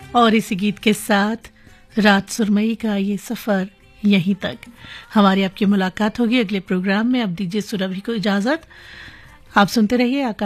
और इसी गीत के साथ रात सुरमई का ये सफर यहीं तक। हमारी आपकी मुलाकात होगी अगले प्रोग्राम में। अब दीजिए सुरभि को इजाजत। आप सुनते रहिए